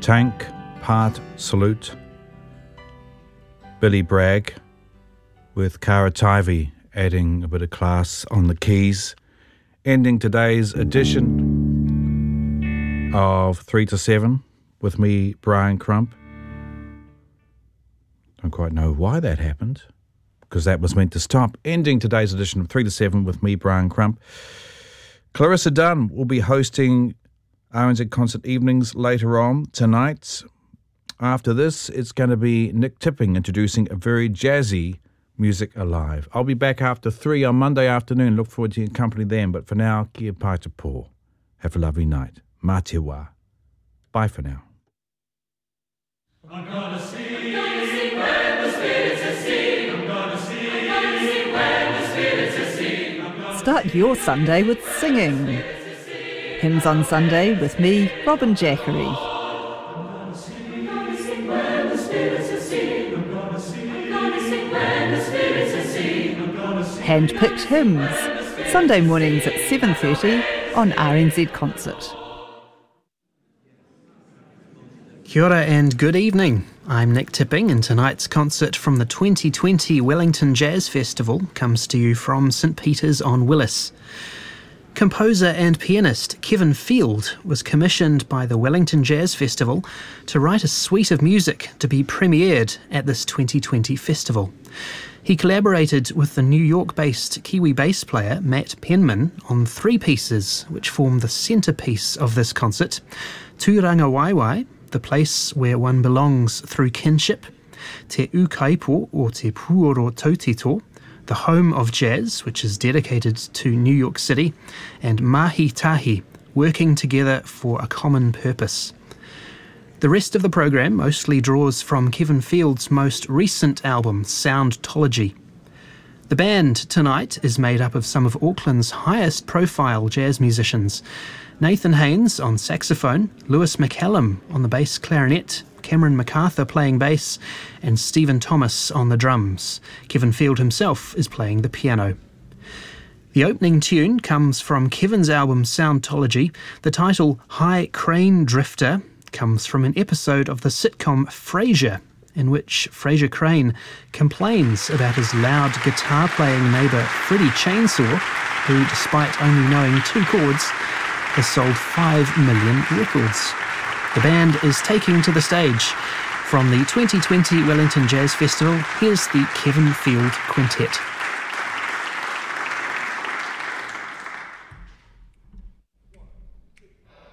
Tank, Part Salute, Billy Bragg with Cara Tivey adding a bit of class on the keys, ending today's edition of 3 to 7 with me, Brian Crump. Don't quite know why that happened, because that was meant to stop. Ending today's edition of 3 to 7 with me, Brian Crump. Clarissa Dunn will be hosting RNZ Concert Evenings later on tonight. After this, it's going to be Nick Tipping introducing a very jazzy Music Alive. I'll be back after 3 on Monday afternoon. Look forward to your company then. But for now, kia pai te pō. Have a lovely night. Mā te wā. Bye for now. I'm gonna sing when the spirits are sing. I'm gonna sing when the spirits are sing. Start your Sunday with singing. Hymns on Sunday with me, Robin Jackery. Hand-picked hymns, Sunday mornings at 7:30 on RNZ Concert. Kia ora and good evening. I'm Nick Tipping, and tonight's concert from the 2020 Wellington Jazz Festival comes to you from St Peter's on Willis. Composer and pianist Kevin Field was commissioned by the Wellington Jazz Festival to write a suite of music to be premiered at this 2020 festival. He collaborated with the New York-based Kiwi bass player Matt Penman on 3 pieces which form the centrepiece of this concert: Tūranga Waiwai, the place where one belongs through kinship; Te Ukaipo, or Te Puoro Tautito, the home of jazz, which is dedicated to New York City; and Mahi Tahi, working together for a common purpose. The rest of the programme mostly draws from Kevin Field's most recent album, Soundtology. The band tonight is made up of some of Auckland's highest profile jazz musicians: Nathan Haynes on saxophone, Lewis McCallum on the bass clarinet, Cameron MacArthur playing bass, and Stephen Thomas on the drums. Kevin Field himself is playing the piano. The opening tune comes from Kevin's album Soundtology. The title, High Crane Drifter, comes from an episode of the sitcom Frasier, in which Frasier Crane complains about his loud guitar-playing neighbour Freddie Chainsaw, who, despite only knowing 2 chords, has sold 5 million records. The band is taking to the stage. From the 2020 Wellington Jazz Festival, here's the Kevin Field Quintet.